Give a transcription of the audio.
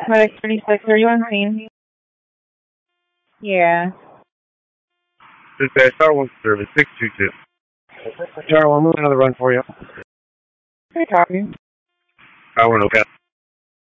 Medic 36, are you on scene? Yeah. Dispatch, Star 1 service, 622. Star 1, moving another run for you. Good talking. Star 1, okay.